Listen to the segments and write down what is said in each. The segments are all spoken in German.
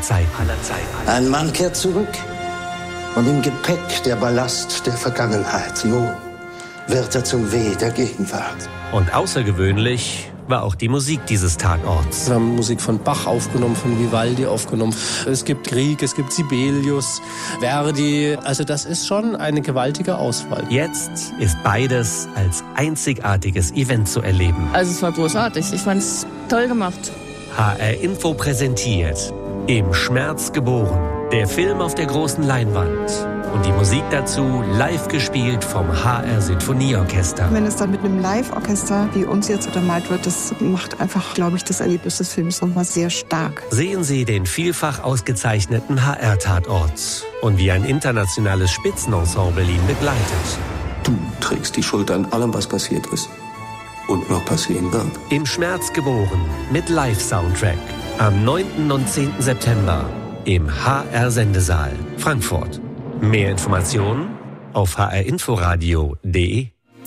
Zeiten. Ein Mann kehrt zurück und im Gepäck der Ballast der Vergangenheit. Nun wird er zum Weh der Gegenwart. Und außergewöhnlich war auch die Musik dieses Tatorts. Wir haben Musik von Bach aufgenommen, von Vivaldi aufgenommen. Es gibt Grieg, es gibt Sibelius, Verdi. Also das ist schon eine gewaltige Auswahl. Jetzt ist beides als einzigartiges Event zu erleben. Also es war großartig. Ich fand's toll gemacht. HR Info präsentiert Im Schmerz geboren. Der Film auf der großen Leinwand. Und die Musik dazu live gespielt vom HR Sinfonieorchester. Wenn es dann mit einem Live-Orchester wie uns jetzt untermalt wird, das macht einfach, glaube ich, das Erlebnis des Films nochmal sehr stark. Sehen Sie den vielfach ausgezeichneten HR-Tatort und wie ein internationales Spitzenensemble ihn begleitet. Du trägst die Schuld an allem, was passiert ist und noch passieren wird. Im Schmerz geboren mit Live-Soundtrack. Am 9. und 10. September im HR-Sendesaal Frankfurt. Mehr Informationen auf hrinforadio.de.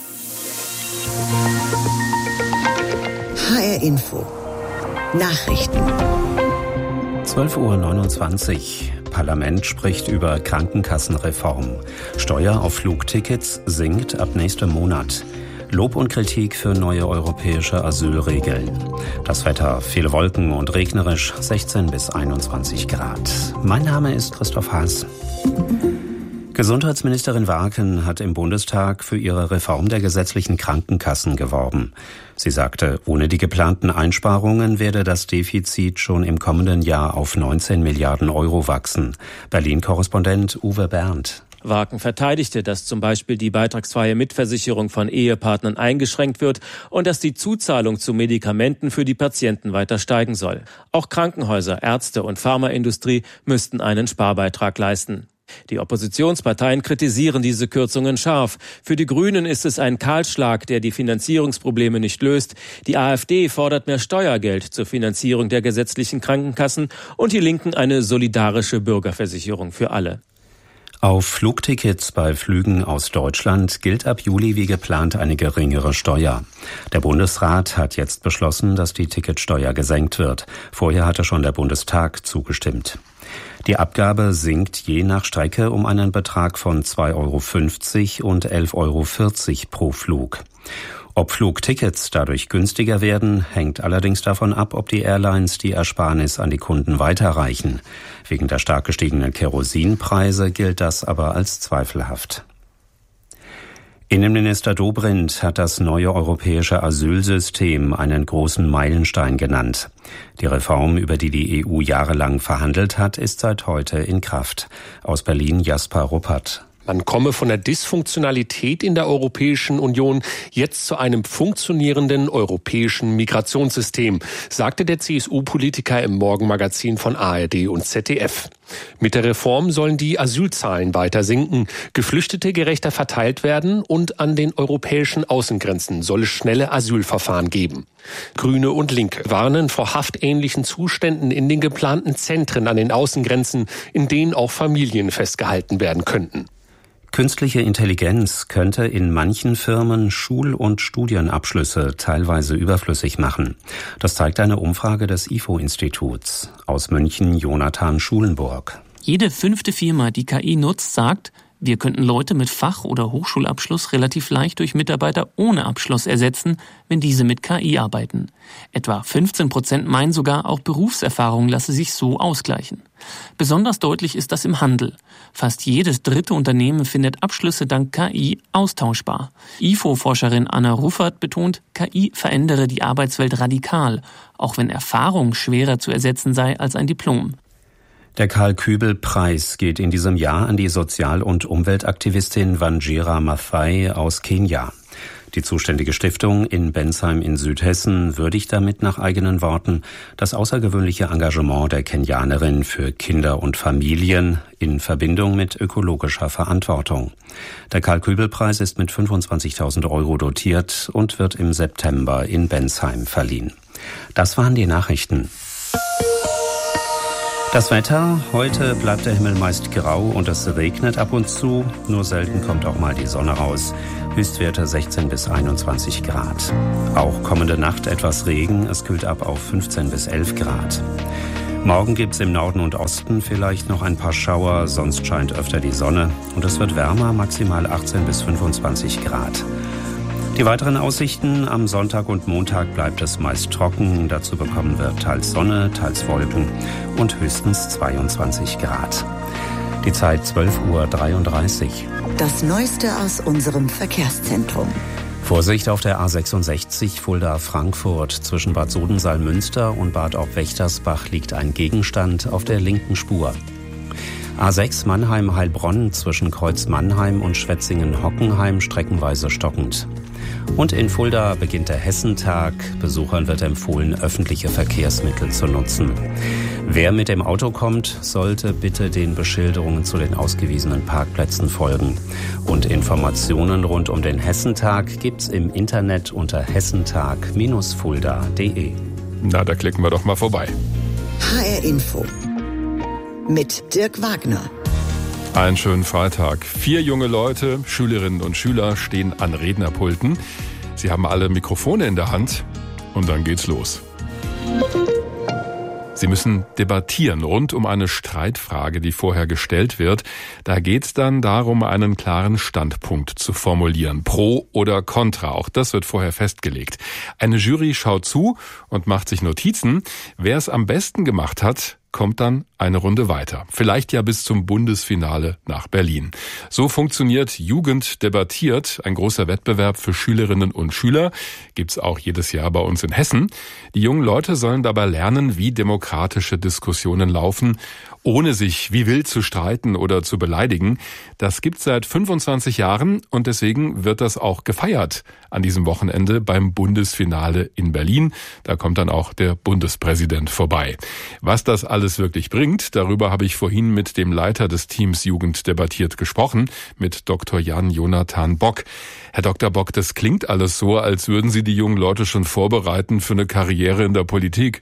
HR Info. Nachrichten. 12:29 Uhr. Parlament spricht über Krankenkassenreform. Steuer auf Flugtickets sinkt ab nächstem Monat. Lob und Kritik für neue europäische Asylregeln. Das Wetter, viele Wolken und regnerisch, 16 bis 21 Grad. Mein Name ist Christoph Haas. Gesundheitsministerin Warken hat im Bundestag für ihre Reform der gesetzlichen Krankenkassen geworben. Sie sagte, ohne die geplanten Einsparungen werde das Defizit schon im kommenden Jahr auf 19 Milliarden Euro wachsen. Berlin-Korrespondent Uwe Berndt. Warken verteidigte, dass zum Beispiel die beitragsfreie Mitversicherung von Ehepartnern eingeschränkt wird und dass die Zuzahlung zu Medikamenten für die Patienten weiter steigen soll. Auch Krankenhäuser, Ärzte und Pharmaindustrie müssten einen Sparbeitrag leisten. Die Oppositionsparteien kritisieren diese Kürzungen scharf. Für die Grünen ist es ein Kahlschlag, der die Finanzierungsprobleme nicht löst. Die AfD fordert mehr Steuergeld zur Finanzierung der gesetzlichen Krankenkassen und die Linken eine solidarische Bürgerversicherung für alle. Auf Flugtickets bei Flügen aus Deutschland gilt ab Juli wie geplant eine geringere Steuer. Der Bundesrat hat jetzt beschlossen, dass die Ticketsteuer gesenkt wird. Vorher hatte schon der Bundestag zugestimmt. Die Abgabe sinkt je nach Strecke um einen Betrag von 2,50 € und 11,40 € pro Flug. Ob Flugtickets dadurch günstiger werden, hängt allerdings davon ab, ob die Airlines die Ersparnis an die Kunden weiterreichen. Wegen der stark gestiegenen Kerosinpreise gilt das aber als zweifelhaft. Innenminister Dobrindt hat das neue europäische Asylsystem einen großen Meilenstein genannt. Die Reform, über die die EU jahrelang verhandelt hat, ist seit heute in Kraft. Aus Berlin Jasper Ruppert. Man komme von der Dysfunktionalität in der Europäischen Union jetzt zu einem funktionierenden europäischen Migrationssystem, sagte der CSU-Politiker im Morgenmagazin von ARD und ZDF. Mit der Reform sollen die Asylzahlen weiter sinken, Geflüchtete gerechter verteilt werden und an den europäischen Außengrenzen soll es schnelle Asylverfahren geben. Grüne und Linke warnen vor haftähnlichen Zuständen in den geplanten Zentren an den Außengrenzen, in denen auch Familien festgehalten werden könnten. Künstliche Intelligenz könnte in manchen Firmen Schul- und Studienabschlüsse teilweise überflüssig machen. Das zeigt eine Umfrage des IFO-Instituts. Aus München Jonathan Schulenburg. Jede 5. Firma, die KI nutzt, sagt, wir könnten Leute mit Fach- oder Hochschulabschluss relativ leicht durch Mitarbeiter ohne Abschluss ersetzen, wenn diese mit KI arbeiten. Etwa 15% meinen sogar, auch Berufserfahrung lasse sich so ausgleichen. Besonders deutlich ist das im Handel. Fast jedes 3. Unternehmen findet Abschlüsse dank KI austauschbar. IFO-Forscherin Anna Ruffert betont, KI verändere die Arbeitswelt radikal, auch wenn Erfahrung schwerer zu ersetzen sei als ein Diplom. Der Karl-Kübel-Preis geht in diesem Jahr an die Sozial- und Umweltaktivistin Wanjira Maathai aus Kenia. Die zuständige Stiftung in Bensheim in Südhessen würdigt damit nach eigenen Worten das außergewöhnliche Engagement der Kenianerin für Kinder und Familien in Verbindung mit ökologischer Verantwortung. Der Karl-Kübel-Preis ist mit 25.000 € dotiert und wird im September in Bensheim verliehen. Das waren die Nachrichten. Das Wetter, heute bleibt der Himmel meist grau und es regnet ab und zu, nur selten kommt auch mal die Sonne raus. Höchstwerte 16 bis 21 Grad. Auch kommende Nacht etwas Regen, es kühlt ab auf 15 bis 11 Grad. Morgen gibt's im Norden und Osten vielleicht noch ein paar Schauer, sonst scheint öfter die Sonne und es wird wärmer, maximal 18 bis 25 Grad. Die weiteren Aussichten: am Sonntag und Montag bleibt es meist trocken, dazu bekommen wir teils Sonne, teils Wolken und höchstens 22 Grad. Die Zeit 12:33 Uhr. Das Neueste aus unserem Verkehrszentrum. Vorsicht auf der A66 Fulda-Frankfurt. Zwischen Bad Sodensaal-Münster und Bad Aub-Wächtersbach liegt ein Gegenstand auf der linken Spur. A6 Mannheim-Heilbronn zwischen Kreuz Mannheim und Schwetzingen-Hockenheim streckenweise stockend. Und in Fulda beginnt der Hessentag. Besuchern wird empfohlen, öffentliche Verkehrsmittel zu nutzen. Wer mit dem Auto kommt, sollte bitte den Beschilderungen zu den ausgewiesenen Parkplätzen folgen. Und Informationen rund um den Hessentag gibt's im Internet unter hessentag-fulda.de. Na, da klicken wir doch mal vorbei. HR Info mit Dirk Wagner. Einen schönen Freitag. 4 junge Leute, Schülerinnen und Schüler, stehen an Rednerpulten. Sie haben alle Mikrofone in der Hand und dann geht's los. Sie müssen debattieren rund um eine Streitfrage, die vorher gestellt wird. Da geht's dann darum, einen klaren Standpunkt zu formulieren. Pro oder contra. Auch das wird vorher festgelegt. Eine Jury schaut zu und macht sich Notizen. Wer es am besten gemacht hat, kommt dann eine Runde weiter. Vielleicht ja bis zum Bundesfinale nach Berlin. So funktioniert Jugend debattiert, ein großer Wettbewerb für Schülerinnen und Schüler. Gibt's auch jedes Jahr bei uns in Hessen. Die jungen Leute sollen dabei lernen, wie demokratische Diskussionen laufen, ohne sich wie wild zu streiten oder zu beleidigen. Das gibt's seit 25 Jahren und deswegen wird das auch gefeiert an diesem Wochenende beim Bundesfinale in Berlin. Da kommt dann auch der Bundespräsident vorbei. Was das alles wirklich bringt, darüber habe ich vorhin mit dem Leiter des Teams Jugend debattiert gesprochen, mit Dr. Jan-Jonathan Bock. Herr Dr. Bock, das klingt alles so, als würden Sie die jungen Leute schon vorbereiten für eine Karriere in der Politik.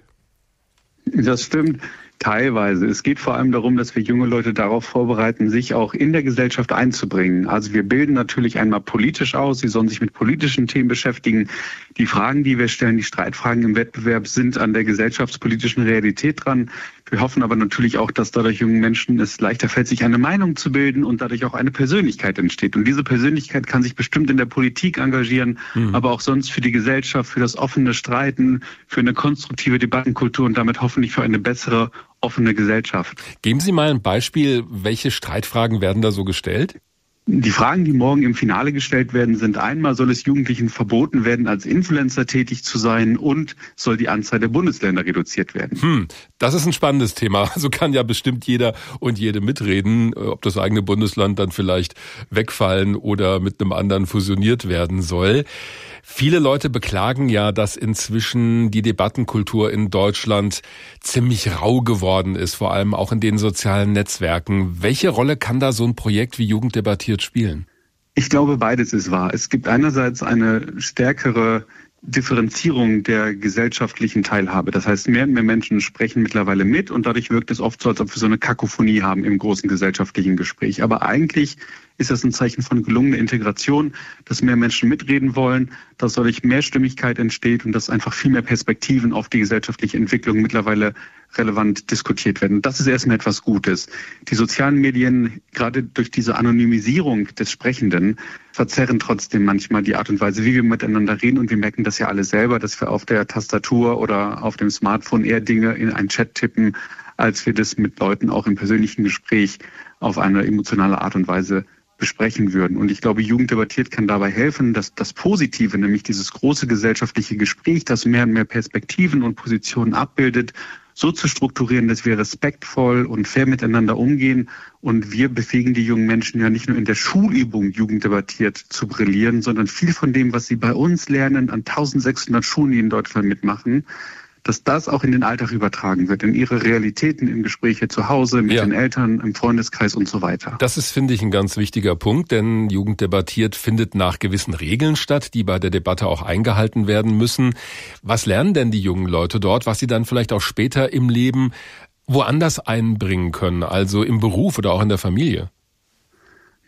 Das stimmt. Teilweise. Es geht vor allem darum, dass wir junge Leute darauf vorbereiten, sich auch in der Gesellschaft einzubringen. Also wir bilden natürlich einmal politisch aus, sie sollen sich mit politischen Themen beschäftigen. Die Fragen, die wir stellen, die Streitfragen im Wettbewerb, sind an der gesellschaftspolitischen Realität dran. Wir hoffen aber natürlich auch, dass dadurch jungen Menschen es leichter fällt, sich eine Meinung zu bilden und dadurch auch eine Persönlichkeit entsteht. Und diese Persönlichkeit kann sich bestimmt in der Politik engagieren, aber auch sonst für die Gesellschaft, für das offene Streiten, für eine konstruktive Debattenkultur und damit hoffentlich für eine bessere, offene Gesellschaft. Geben Sie mal ein Beispiel, welche Streitfragen werden da so gestellt? Die Fragen, die morgen im Finale gestellt werden, sind: einmal, soll es Jugendlichen verboten werden, als Influencer tätig zu sein, und soll die Anzahl der Bundesländer reduziert werden? Das ist ein spannendes Thema. So kann ja bestimmt jeder und jede mitreden, ob das eigene Bundesland dann vielleicht wegfallen oder mit einem anderen fusioniert werden soll. Viele Leute beklagen ja, dass inzwischen die Debattenkultur in Deutschland ziemlich rau geworden ist, vor allem auch in den sozialen Netzwerken. Welche Rolle kann da so ein Projekt wie Jugend debattiert spielen? Ich glaube, beides ist wahr. Es gibt einerseits eine stärkere Differenzierung der gesellschaftlichen Teilhabe. Das heißt, mehr und mehr Menschen sprechen mittlerweile mit und dadurch wirkt es oft so, als ob wir so eine Kakophonie haben im großen gesellschaftlichen Gespräch. Aber eigentlich ist das ein Zeichen von gelungener Integration, dass mehr Menschen mitreden wollen, dass dadurch mehr Stimmigkeit entsteht und dass einfach viel mehr Perspektiven auf die gesellschaftliche Entwicklung mittlerweile relevant diskutiert werden. Das ist erstmal etwas Gutes. Die sozialen Medien, gerade durch diese Anonymisierung des Sprechenden, verzerren trotzdem manchmal die Art und Weise, wie wir miteinander reden. Und wir merken das ja alle selber, dass wir auf der Tastatur oder auf dem Smartphone eher Dinge in einen Chat tippen, als wir das mit Leuten auch im persönlichen Gespräch auf eine emotionale Art und Weise besprechen würden. Und ich glaube, Jugend debattiert kann dabei helfen, dass das Positive, nämlich dieses große gesellschaftliche Gespräch, das mehr und mehr Perspektiven und Positionen abbildet, so zu strukturieren, dass wir respektvoll und fair miteinander umgehen. Und wir befähigen die jungen Menschen ja nicht nur in der Schulübung Jugend debattiert zu brillieren, sondern viel von dem, was sie bei uns lernen, an 1600 Schulen, die in Deutschland mitmachen, dass das auch in den Alltag übertragen wird, in ihre Realitäten, in Gespräche zu Hause, mit den Eltern, im Freundeskreis und so weiter. Das ist, finde ich, ein ganz wichtiger Punkt, denn Jugend debattiert findet nach gewissen Regeln statt, die bei der Debatte auch eingehalten werden müssen. Was lernen denn die jungen Leute dort, was sie dann vielleicht auch später im Leben woanders einbringen können, also im Beruf oder auch in der Familie?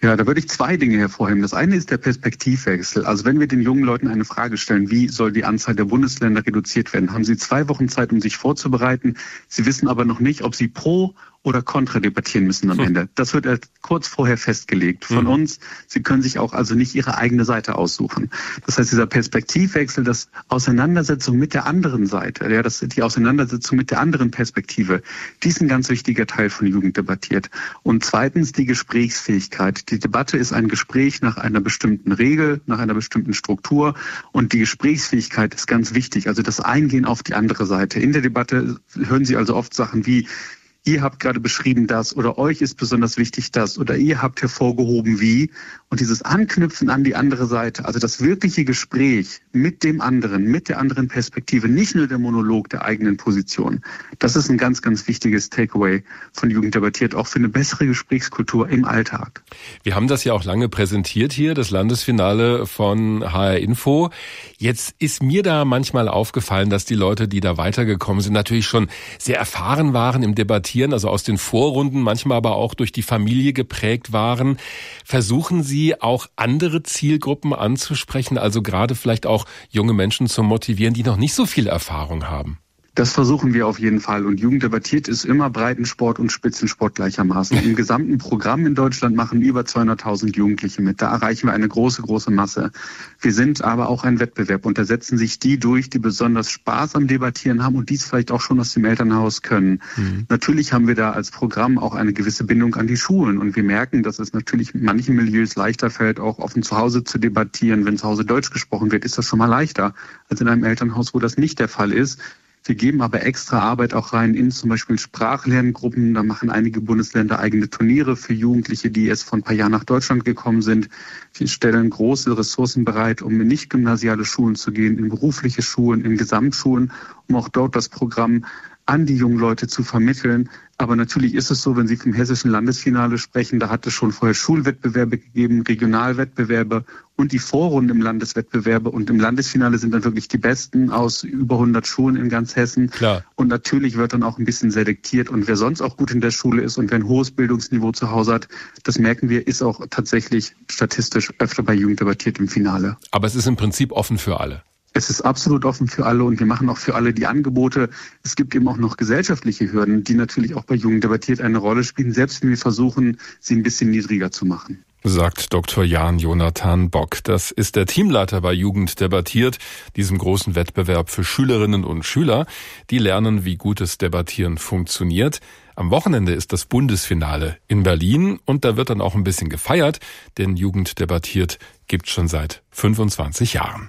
Ja, da würde ich 2 Dinge hervorheben. Das eine ist der Perspektivwechsel. Also wenn wir den jungen Leuten eine Frage stellen, wie soll die Anzahl der Bundesländer reduziert werden, haben sie 2 Wochen Zeit, um sich vorzubereiten. Sie wissen aber noch nicht, ob sie pro oder kontra debattieren müssen am Ende. Das wird kurz vorher festgelegt von uns. Sie können sich auch also nicht ihre eigene Seite aussuchen. Das heißt, dieser Perspektivwechsel, das Auseinandersetzung mit der anderen Seite, ja, die Auseinandersetzung mit der anderen Perspektive, die ist ein ganz wichtiger Teil von Jugend debattiert. Und zweitens die Gesprächsfähigkeit. Die Debatte ist ein Gespräch nach einer bestimmten Regel, nach einer bestimmten Struktur. Und die Gesprächsfähigkeit ist ganz wichtig. Also das Eingehen auf die andere Seite. In der Debatte hören Sie also oft Sachen wie: Ihr habt gerade beschrieben das oder euch ist besonders wichtig das oder ihr habt hervorgehoben wie. Und dieses Anknüpfen an die andere Seite, also das wirkliche Gespräch mit dem anderen, mit der anderen Perspektive, nicht nur der Monolog der eigenen Position. Das ist ein ganz, ganz wichtiges Takeaway von Jugend debattiert, auch für eine bessere Gesprächskultur im Alltag. Wir haben das ja auch lange präsentiert hier, das Landesfinale von HR Info. Jetzt ist mir da manchmal aufgefallen, dass die Leute, die da weitergekommen sind, natürlich schon sehr erfahren waren im Debattieren, also aus den Vorrunden, manchmal aber auch durch die Familie geprägt waren. Versuchen Sie auch andere Zielgruppen anzusprechen, also gerade vielleicht auch junge Menschen zu motivieren, die noch nicht so viel Erfahrung haben? Das versuchen wir auf jeden Fall. Und Jugend debattiert ist immer Breitensport und Spitzensport gleichermaßen. Im gesamten Programm in Deutschland machen über 200.000 Jugendliche mit. Da erreichen wir eine große, große Masse. Wir sind aber auch ein Wettbewerb und da setzen sich die durch, die besonders Spaß am Debattieren haben und dies vielleicht auch schon aus dem Elternhaus können. Natürlich haben wir da als Programm auch eine gewisse Bindung an die Schulen und wir merken, dass es natürlich in manchen Milieus leichter fällt, auch offen zu Hause zu debattieren. Wenn zu Hause Deutsch gesprochen wird, ist das schon mal leichter als in einem Elternhaus, wo das nicht der Fall ist. Wir geben aber extra Arbeit auch rein in zum Beispiel Sprachlerngruppen. Da machen einige Bundesländer eigene Turniere für Jugendliche, die erst vor ein paar Jahren nach Deutschland gekommen sind. Wir stellen große Ressourcen bereit, um in nicht-gymnasiale Schulen zu gehen, in berufliche Schulen, in Gesamtschulen, um auch dort das Programm an die jungen Leute zu vermitteln. Aber natürlich ist es so, wenn Sie vom hessischen Landesfinale sprechen, da hat es schon vorher Schulwettbewerbe gegeben, Regionalwettbewerbe und die Vorrunde im Landeswettbewerbe. Und im Landesfinale sind dann wirklich die Besten aus über 100 Schulen in ganz Hessen. Klar. Und natürlich wird dann auch ein bisschen selektiert. Und wer sonst auch gut in der Schule ist und wer ein hohes Bildungsniveau zu Hause hat, das merken wir, ist auch tatsächlich statistisch öfter bei Jugend debattiert im Finale. Aber es ist im Prinzip offen für alle. Es ist absolut offen für alle und wir machen auch für alle die Angebote. Es gibt eben auch noch gesellschaftliche Hürden, die natürlich auch bei Jugend debattiert eine Rolle spielen, selbst wenn wir versuchen, sie ein bisschen niedriger zu machen. Sagt Dr. Jan Jonathan Bock. Das ist der Teamleiter bei Jugend debattiert, diesem großen Wettbewerb für Schülerinnen und Schüler, die lernen, wie gutes Debattieren funktioniert. Am Wochenende ist das Bundesfinale in Berlin und da wird dann auch ein bisschen gefeiert, denn Jugend debattiert gibt's schon seit 25 Jahren.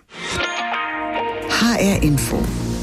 HR Info.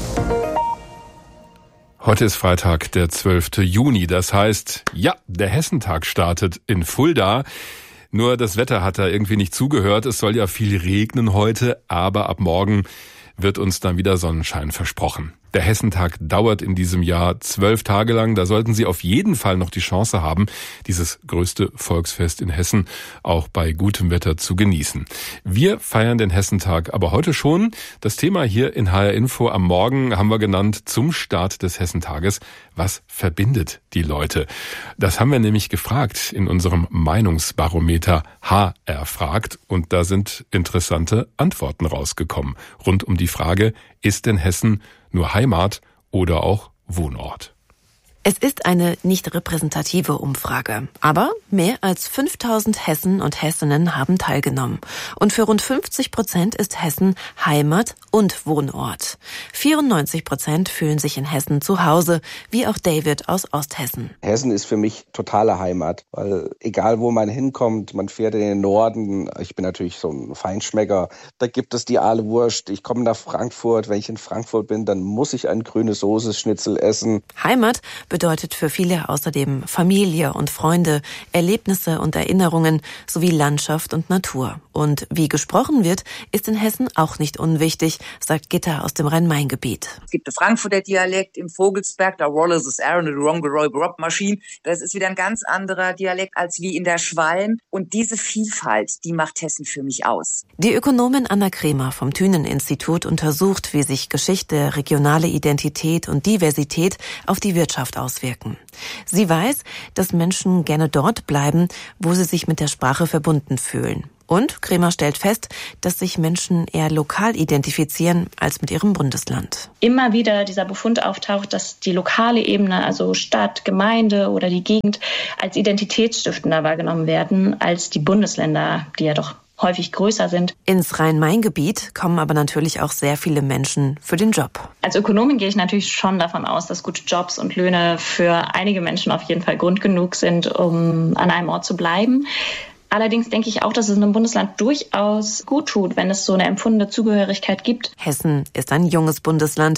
Heute ist Freitag, der 12. Juni. Das heißt, ja, der Hessentag startet in Fulda. Nur das Wetter hat da irgendwie nicht zugehört. Es soll ja viel regnen heute, aber ab morgen wird uns dann wieder Sonnenschein versprochen. Der Hessentag dauert in diesem Jahr 12 Tage lang. Da sollten Sie auf jeden Fall noch die Chance haben, dieses größte Volksfest in Hessen auch bei gutem Wetter zu genießen. Wir feiern den Hessentag aber heute schon. Das Thema hier in HR Info am Morgen haben wir genannt zum Start des Hessentages. Was verbindet die Leute? Das haben wir nämlich gefragt in unserem Meinungsbarometer HR fragt und da sind interessante Antworten rausgekommen rund um die Frage, ist denn Hessen nur Heimat oder auch Wohnort? Es ist eine nicht repräsentative Umfrage, aber mehr als 5000 Hessen und Hessinnen haben teilgenommen. Und für rund 50% ist Hessen Heimat und Wohnort. 94% fühlen sich in Hessen zu Hause, wie auch David aus Osthessen. Hessen ist für mich totale Heimat, weil egal wo man hinkommt, man fährt in den Norden. Ich bin natürlich so ein Feinschmecker. Da gibt es die Ahlewurst. Ich komme nach Frankfurt. Wenn ich in Frankfurt bin, dann muss ich ein grünes Soße-Schnitzel essen. Heimat bedeutet für viele außerdem Familie und Freunde, Erlebnisse und Erinnerungen sowie Landschaft und Natur. Und wie gesprochen wird, ist in Hessen auch nicht unwichtig, sagt Gitta aus dem Rhein-Main-Gebiet. Es gibt den Frankfurter Dialekt im Vogelsberg, da Wallace is Aaron, the Rongeroy Rob Machine. Das ist wieder ein ganz anderer Dialekt als wie in der Schwalm. Und diese Vielfalt, die macht Hessen für mich aus. Die Ökonomin Anna Kremer vom Thünen-Institut untersucht, wie sich Geschichte, regionale Identität und Diversität auf die Wirtschaft auswirken. Sie weiß, dass Menschen gerne dort bleiben, wo sie sich mit der Sprache verbunden fühlen. Und Kremer stellt fest, dass sich Menschen eher lokal identifizieren als mit ihrem Bundesland. Immer wieder dieser Befund auftaucht, dass die lokale Ebene, also Stadt, Gemeinde oder die Gegend, als identitätsstiftender wahrgenommen werden als die Bundesländer, die ja doch häufig größer sind. Ins Rhein-Main-Gebiet kommen aber natürlich auch sehr viele Menschen für den Job. Als Ökonomin gehe ich natürlich schon davon aus, dass gute Jobs und Löhne für einige Menschen auf jeden Fall Grund genug sind, um an einem Ort zu bleiben. Allerdings denke ich auch, dass es einem Bundesland durchaus gut tut, wenn es so eine empfundene Zugehörigkeit gibt. Hessen ist ein junges Bundesland.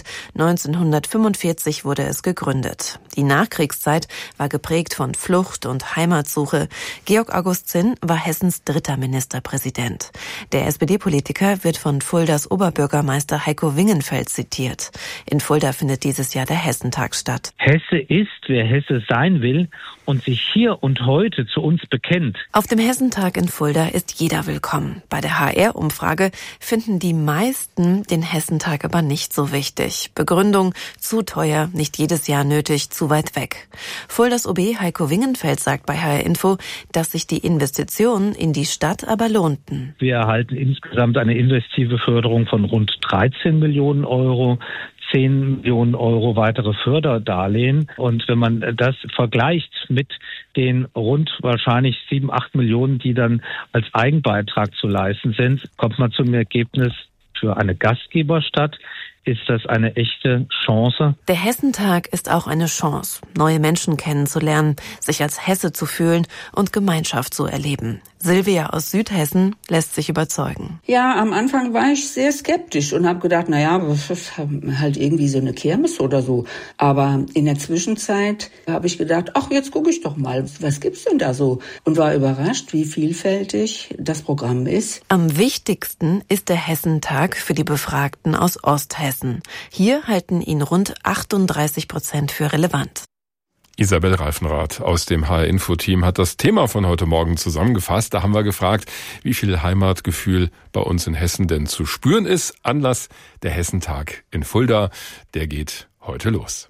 1945 wurde es gegründet. Die Nachkriegszeit war geprägt von Flucht und Heimatsuche. Georg August Zinn war Hessens 3. Ministerpräsident. Der SPD-Politiker wird von Fuldas Oberbürgermeister Heiko Wingenfeld zitiert. In Fulda findet dieses Jahr der Hessentag statt. Hesse ist, wer Hesse sein will und sich hier und heute zu uns bekennt. Auf dem Hessentag in Fulda ist jeder willkommen. Bei der HR-Umfrage finden die meisten den Hessentag aber nicht so wichtig. Begründung: zu teuer, nicht jedes Jahr nötig, zu weit weg. Fuldas OB Heiko Wingenfeld sagt bei HR Info, dass sich die Investitionen in die Stadt aber lohnten. Wir erhalten insgesamt eine investive Förderung von rund 13 Millionen Euro. 10 Millionen Euro weitere Förderdarlehen. Und wenn man das vergleicht mit den rund wahrscheinlich 7, 8 Millionen, die dann als Eigenbeitrag zu leisten sind, kommt man zum Ergebnis, für eine Gastgeberstadt ist das eine echte Chance. Der Hessentag ist auch eine Chance, neue Menschen kennenzulernen, sich als Hesse zu fühlen und Gemeinschaft zu erleben. Silvia aus Südhessen lässt sich überzeugen. Ja, am Anfang war ich sehr skeptisch und habe gedacht, das ist halt irgendwie so eine Kirmes oder so. Aber in der Zwischenzeit habe ich gedacht, jetzt gucke ich doch mal, was gibt's denn da so? Und war überrascht, wie vielfältig das Programm ist. Am wichtigsten ist der Hessentag für die Befragten aus Osthessen. Hier halten ihn rund 38% für relevant. Isabel Reifenrath aus dem HR-Info-Team hat das Thema von heute Morgen zusammengefasst. Da haben wir gefragt, wie viel Heimatgefühl bei uns in Hessen denn zu spüren ist. Anlass der Hessentag in Fulda, der geht heute los.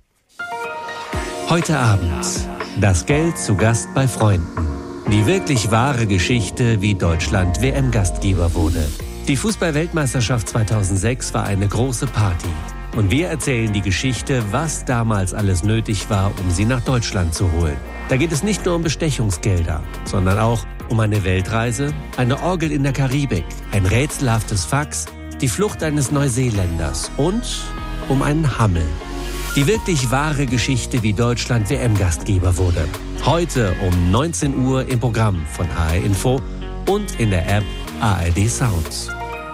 Heute Abend. Das Geld zu Gast bei Freunden. Die wirklich wahre Geschichte, wie Deutschland WM-Gastgeber wurde. Die Fußball-Weltmeisterschaft 2006 war eine große Party. Und wir erzählen die Geschichte, was damals alles nötig war, um sie nach Deutschland zu holen. Da geht es nicht nur um Bestechungsgelder, sondern auch um eine Weltreise, eine Orgel in der Karibik, ein rätselhaftes Fax, die Flucht eines Neuseeländers und um einen Hammel. Die wirklich wahre Geschichte, wie Deutschland WM-Gastgeber wurde. Heute um 19 Uhr im Programm von HR Info und in der App ARD Sounds.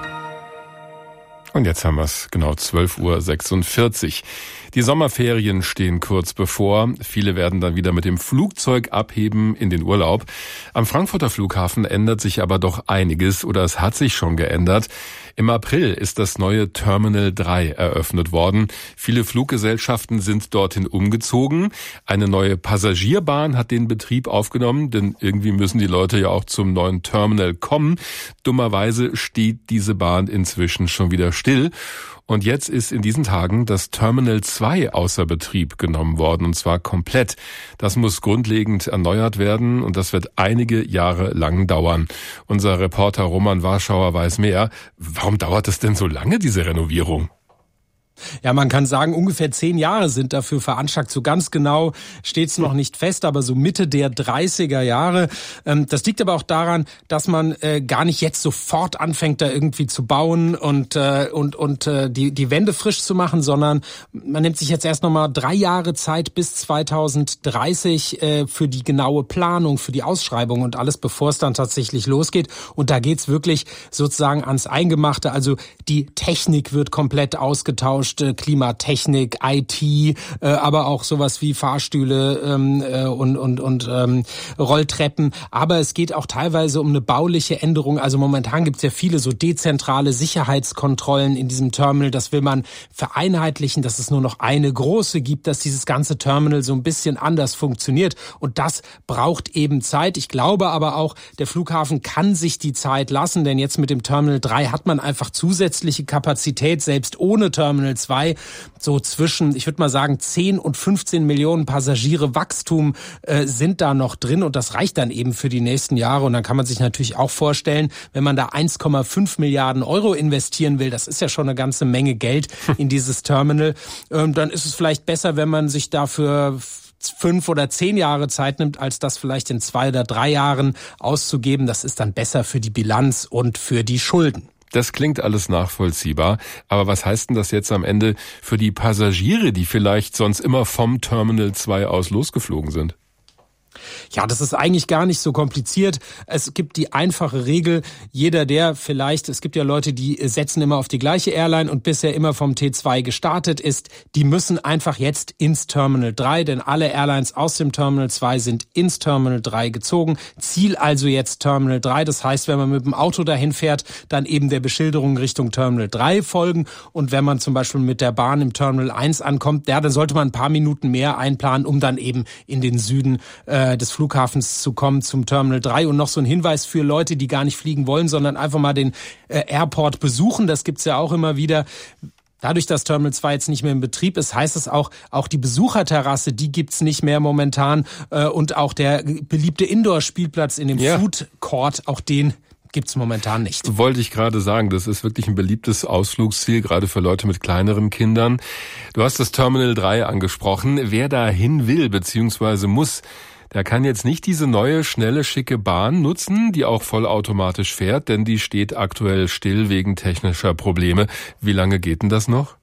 Und jetzt haben wir es genau 12:46 Uhr. Die Sommerferien stehen kurz bevor. Viele werden dann wieder mit dem Flugzeug abheben in den Urlaub. Am Frankfurter Flughafen ändert sich aber doch einiges, oder es hat sich schon geändert. Im April ist das neue Terminal 3 eröffnet worden. Viele Fluggesellschaften sind dorthin umgezogen. Eine neue Passagierbahn hat den Betrieb aufgenommen, denn irgendwie müssen die Leute ja auch zum neuen Terminal kommen. Dummerweise steht diese Bahn inzwischen schon wieder still. Und jetzt ist in diesen Tagen das Terminal 2 außer Betrieb genommen worden, und zwar komplett. Das muss grundlegend erneuert werden und das wird einige Jahre lang dauern. Unser Reporter Roman Warschauer weiß mehr. Warum dauert es denn so lange, diese Renovierung? Ja, man kann sagen, ungefähr 10 Jahre sind dafür veranschlagt. So ganz genau steht's noch nicht fest, aber so Mitte der 30er Jahre. Das liegt aber auch daran, dass man gar nicht jetzt sofort anfängt, da irgendwie zu bauen und die Wände frisch zu machen, sondern man nimmt sich jetzt erst nochmal 3 Jahre Zeit bis 2030 für die genaue Planung, für die Ausschreibung und alles, bevor es dann tatsächlich losgeht. Und da geht's wirklich sozusagen ans Eingemachte. Also die Technik wird komplett ausgetauscht. ausgetauscht, Klimatechnik, IT, aber auch sowas wie Fahrstühle und Rolltreppen. Aber es geht auch teilweise um eine bauliche Änderung. Also momentan gibt es ja viele so dezentrale Sicherheitskontrollen in diesem Terminal. Das will man vereinheitlichen, dass es nur noch eine große gibt, dass dieses ganze Terminal so ein bisschen anders funktioniert. Und das braucht eben Zeit. Ich glaube aber auch, der Flughafen kann sich die Zeit lassen, denn jetzt mit dem Terminal 3 hat man einfach zusätzliche Kapazität, selbst ohne Terminal 2, so zwischen, ich würde mal sagen, 10 und 15 Millionen Passagiere Wachstum sind da noch drin und das reicht dann eben für die nächsten Jahre. Und dann kann man sich natürlich auch vorstellen, wenn man da 1,5 Milliarden Euro investieren will, das ist ja schon eine ganze Menge Geld in dieses Terminal, dann ist es vielleicht besser, wenn man sich dafür 5 oder 10 Jahre Zeit nimmt, als das vielleicht in 2 oder 3 Jahren auszugeben. Das ist dann besser für die Bilanz und für die Schulden. Das klingt alles nachvollziehbar. Aber was heißt denn das jetzt am Ende für die Passagiere, die vielleicht sonst immer vom Terminal 2 aus losgeflogen sind? Ja, das ist eigentlich gar nicht so kompliziert. Es gibt die einfache Regel, jeder, der vielleicht, es gibt ja Leute, die setzen immer auf die gleiche Airline und bisher immer vom T2 gestartet ist, die müssen einfach jetzt ins Terminal 3, denn alle Airlines aus dem Terminal 2 sind ins Terminal 3 gezogen. Ziel also jetzt Terminal 3. Das heißt, wenn man mit dem Auto dahin fährt, dann eben der Beschilderung Richtung Terminal 3 folgen. Und wenn man zum Beispiel mit der Bahn im Terminal 1 ankommt, ja, dann sollte man ein paar Minuten mehr einplanen, um dann eben in den Süden des Flughafens zu kommen, zum Terminal 3. Und noch so ein Hinweis für Leute, die gar nicht fliegen wollen, sondern einfach mal den Airport besuchen. Das gibt's ja auch immer wieder. Dadurch, dass Terminal 2 jetzt nicht mehr in Betrieb ist, heißt es auch die Besucherterrasse, die gibt's nicht mehr momentan. Und auch der beliebte Indoor-Spielplatz in dem Food Court, auch den gibt's momentan nicht. Wollte ich gerade sagen, das ist wirklich ein beliebtes Ausflugsziel, gerade für Leute mit kleineren Kindern. Du hast das Terminal 3 angesprochen. Wer da hin will bzw. muss, der kann jetzt nicht diese neue, schnelle, schicke Bahn nutzen, die auch vollautomatisch fährt, denn die steht aktuell still wegen technischer Probleme. Wie lange geht denn das noch?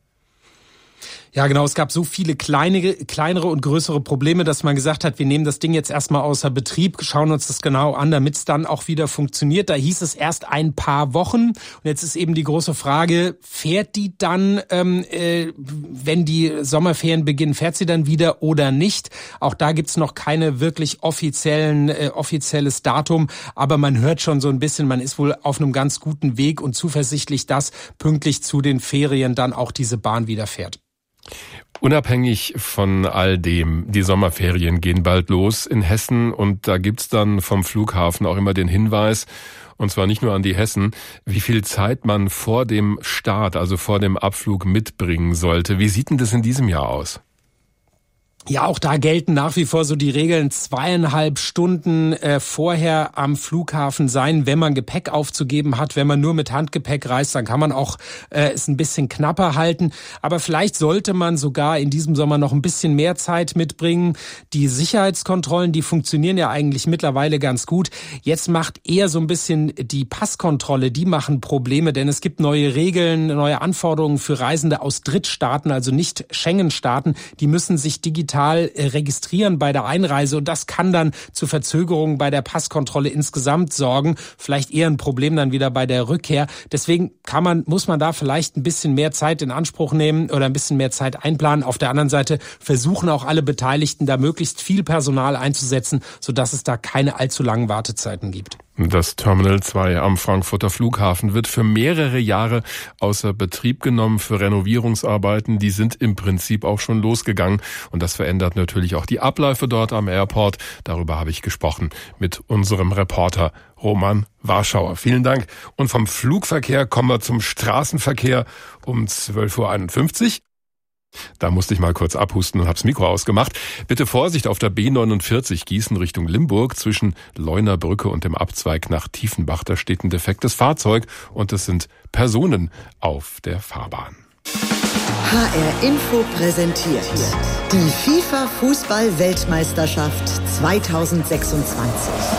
Ja, genau. Es gab so viele kleinere und größere Probleme, dass man gesagt hat, wir nehmen das Ding jetzt erstmal außer Betrieb, schauen uns das genau an, damit es dann auch wieder funktioniert. Da hieß es erst ein paar Wochen. Und jetzt ist eben die große Frage, fährt die dann, wenn die Sommerferien beginnen, fährt sie dann wieder oder nicht? Auch da gibt's noch keine wirklich offizielles Datum. Aber man hört schon so ein bisschen, man ist wohl auf einem ganz guten Weg und zuversichtlich, dass pünktlich zu den Ferien dann auch diese Bahn wieder fährt. Unabhängig von all dem, die Sommerferien gehen bald los in Hessen und da gibt's dann vom Flughafen auch immer den Hinweis, und zwar nicht nur an die Hessen, wie viel Zeit man vor dem Start, also vor dem Abflug mitbringen sollte. Wie sieht denn das in diesem Jahr aus? Ja, auch da gelten nach wie vor so die Regeln 2,5 Stunden vorher am Flughafen sein, wenn man Gepäck aufzugeben hat. Wenn man nur mit Handgepäck reist, dann kann man auch es ein bisschen knapper halten. Aber vielleicht sollte man sogar in diesem Sommer noch ein bisschen mehr Zeit mitbringen. Die Sicherheitskontrollen, die funktionieren ja eigentlich mittlerweile ganz gut. Jetzt macht eher so ein bisschen die Passkontrolle, die machen Probleme, denn es gibt neue Regeln, neue Anforderungen für Reisende aus Drittstaaten, also nicht Schengen-Staaten. Die müssen sich digital registrieren bei der Einreise und das kann dann zu Verzögerungen bei der Passkontrolle insgesamt sorgen. Vielleicht eher ein Problem dann wieder bei der Rückkehr. Deswegen muss man da vielleicht ein bisschen mehr Zeit in Anspruch nehmen oder ein bisschen mehr Zeit einplanen. Auf der anderen Seite versuchen auch alle Beteiligten da möglichst viel Personal einzusetzen, sodass es da keine allzu langen Wartezeiten gibt. Das Terminal 2 am Frankfurter Flughafen wird für mehrere Jahre außer Betrieb genommen für Renovierungsarbeiten. Die sind im Prinzip auch schon losgegangen und das verändert natürlich auch die Abläufe dort am Airport. Darüber habe ich gesprochen mit unserem Reporter Roman Warschauer. Vielen Dank. Und vom Flugverkehr kommen wir zum Straßenverkehr um 12.51 Uhr. Da musste ich mal kurz abhusten und hab's Mikro ausgemacht. Bitte Vorsicht auf der B49 Gießen Richtung Limburg zwischen Leunerbrücke und dem Abzweig nach Tiefenbach. Da steht ein defektes Fahrzeug und es sind Personen auf der Fahrbahn. HR Info präsentiert die FIFA-Fußball-Weltmeisterschaft 2026.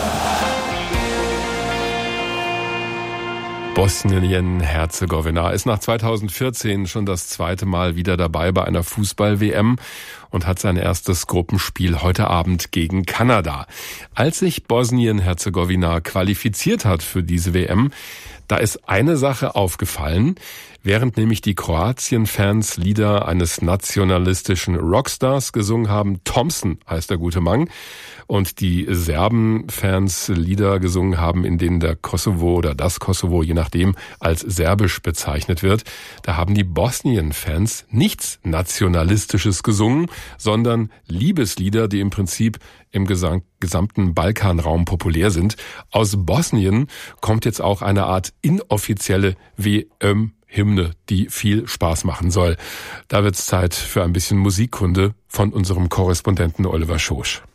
Bosnien-Herzegowina ist nach 2014 schon das zweite Mal wieder dabei bei einer Fußball-WM und hat sein erstes Gruppenspiel heute Abend gegen Kanada. Als sich Bosnien-Herzegowina qualifiziert hat für diese WM, Da ist eine Sache aufgefallen. Während nämlich die Kroatien-Fans Lieder eines nationalistischen Rockstars gesungen haben, Thompson heißt der gute Mann, und die Serben-Fans Lieder gesungen haben, in denen der Kosovo oder das Kosovo, je nachdem, als serbisch bezeichnet wird, da haben die Bosnien-Fans nichts Nationalistisches gesungen, sondern Liebeslieder, die im Prinzip im gesamten Balkanraum populär sind. Aus Bosnien kommt jetzt auch eine Art inoffizielle WM-Hymne, die viel Spaß machen soll. Da wird's Zeit für ein bisschen Musikkunde von unserem Korrespondenten Oliver Schosch.